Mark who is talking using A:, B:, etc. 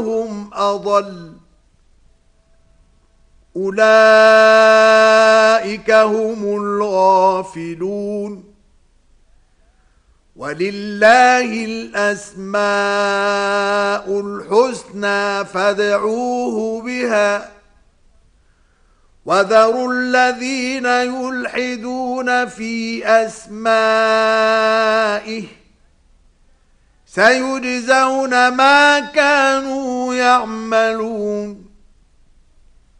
A: هم أضل أولئك هم الغافلون ولله الأسماء الحسنى فادعوه بها وذروا الذين يلحدون في أسمائه سيجزون ما كانوا يعملون